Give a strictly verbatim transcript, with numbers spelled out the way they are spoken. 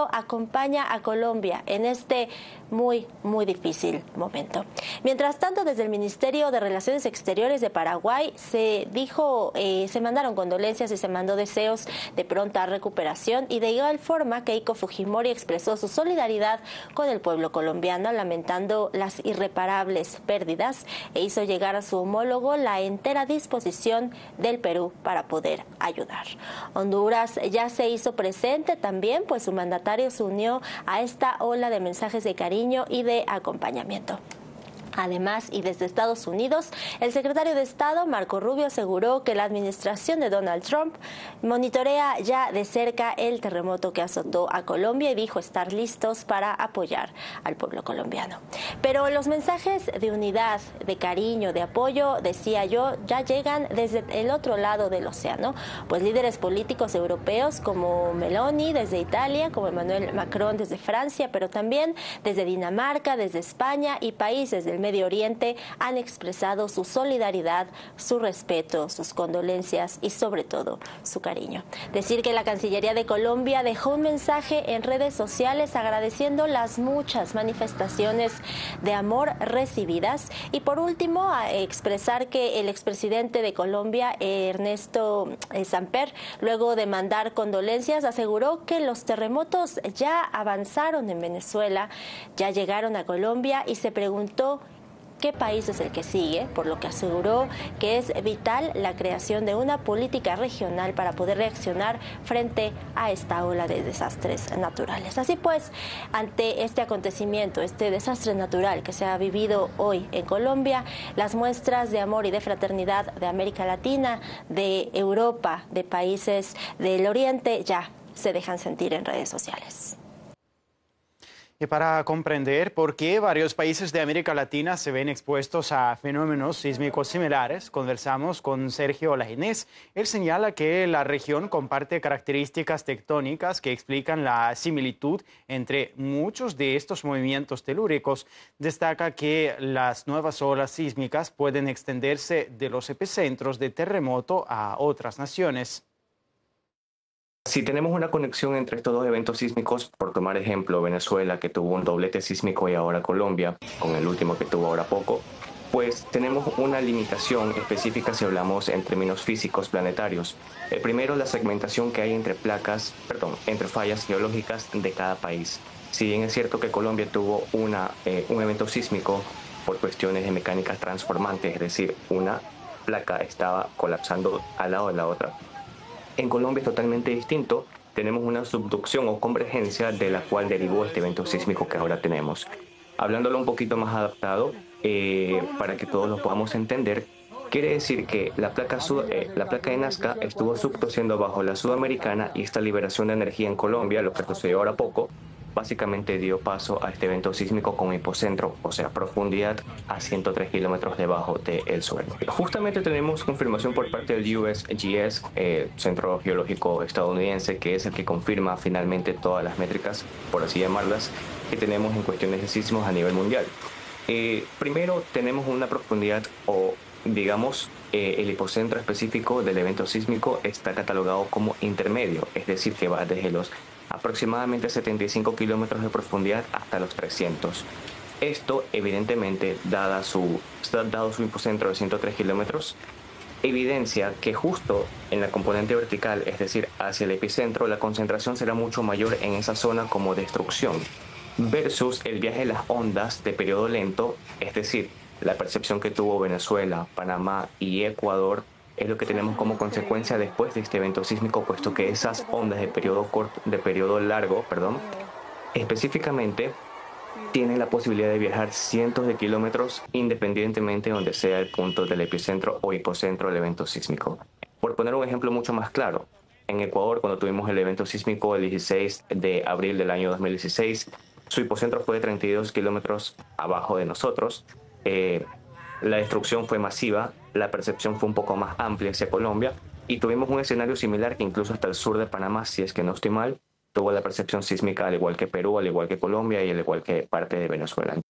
acompaña a Colombia en este muy, muy difícil momento. Mientras tanto, desde el Ministerio de Relaciones Exteriores de Paraguay se dijo, eh, se mandaron condolencias y se mandó deseos de pronta recuperación, y de igual forma Keiko Fujimori expresó su solidaridad con el pueblo colombiano, lamentando las irreparables pérdidas, e hizo llegar a su homólogo la entera disposición del Perú para poder ayudar. Honduras ya se hizo presente también, pues su mandatario se unió a esta ola de mensajes de cariño y de acompañamiento. Además, y desde Estados Unidos, el secretario de Estado, Marco Rubio, aseguró que la administración de Donald Trump monitorea ya de cerca el terremoto que azotó a Colombia y dijo estar listos para apoyar al pueblo colombiano. Pero los mensajes de unidad, de cariño, de apoyo, decía yo, ya llegan desde el otro lado del océano, pues líderes políticos europeos como Meloni desde Italia, como Emmanuel Macron desde Francia, pero también desde Dinamarca, desde España y países del Medio Oriente han expresado su solidaridad, su respeto, sus condolencias y sobre todo su cariño. Decir que la Cancillería de Colombia dejó un mensaje en redes sociales agradeciendo las muchas manifestaciones de amor recibidas, y por último a expresar que el expresidente de Colombia, Ernesto Samper, luego de mandar condolencias, aseguró que los terremotos ya avanzaron en Venezuela, ya llegaron a Colombia, y se preguntó qué país es el que sigue, por lo que aseguró que es vital la creación de una política regional para poder reaccionar frente a esta ola de desastres naturales. Así pues, ante este acontecimiento, este desastre natural que se ha vivido hoy en Colombia, las muestras de amor y de fraternidad de América Latina, de Europa, de países del Oriente, ya se dejan sentir en redes sociales. Y para comprender por qué varios países de América Latina se ven expuestos a fenómenos sísmicos similares, conversamos con Sergio Laginés. Él señala que la región comparte características tectónicas que explican la similitud entre muchos de estos movimientos telúricos. Destaca que las nuevas olas sísmicas pueden extenderse de los epicentros de terremoto a otras naciones. Si tenemos una conexión entre estos dos eventos sísmicos, por tomar ejemplo Venezuela, que tuvo un doblete sísmico, y ahora Colombia, con el último que tuvo ahora poco, pues tenemos una limitación específica si hablamos en términos físicos planetarios. El primero, la segmentación que hay entre placas, perdón, entre fallas geológicas de cada país. Si bien es cierto que Colombia tuvo una, eh, un evento sísmico por cuestiones de mecánicas transformantes, es decir, una placa estaba colapsando al lado de la otra, en Colombia es totalmente distinto. Tenemos una subducción o convergencia de la cual derivó este evento sísmico que ahora tenemos. Hablándolo un poquito más adaptado, eh, para que todos lo podamos entender, quiere decir que la placa, sud eh, la placa de Nazca estuvo subduciendo bajo la sudamericana, y esta liberación de energía en Colombia, lo que sucedió ahora poco, básicamente dio paso a este evento sísmico con hipocentro, o sea, profundidad a ciento tres kilómetros debajo del suelo. Justamente tenemos confirmación por parte del U S G S, eh, Centro Geológico Estadounidense, que es el que confirma finalmente todas las métricas, por así llamarlas, que tenemos en cuestiones de sismos a nivel mundial. Eh, primero, tenemos una profundidad, o digamos, eh, el hipocentro específico del evento sísmico está catalogado como intermedio, es decir, que va desde los aproximadamente setenta y cinco kilómetros de profundidad hasta los trescientos. Esto, evidentemente, dada su, dado su hipocentro de ciento tres kilómetros, evidencia que justo en la componente vertical, es decir, hacia el epicentro, la concentración será mucho mayor en esa zona como destrucción, versus el viaje de las ondas de periodo lento, es decir, la percepción que tuvo Venezuela, Panamá y Ecuador, es lo que tenemos como consecuencia después de este evento sísmico, puesto que esas ondas de periodo corto, de periodo largo, perdón, específicamente tienen la posibilidad de viajar cientos de kilómetros independientemente de donde sea el punto del epicentro o hipocentro del evento sísmico. Por poner un ejemplo mucho más claro, en Ecuador, cuando tuvimos el evento sísmico el dieciséis de abril del año dos mil dieciséis, su hipocentro fue de treinta y dos kilómetros abajo de nosotros. Eh, La destrucción fue masiva, la percepción fue un poco más amplia hacia Colombia, y tuvimos un escenario similar que incluso hasta el sur de Panamá, si es que no estoy mal, tuvo la percepción sísmica al igual que Perú, al igual que Colombia y al igual que parte de Venezuela.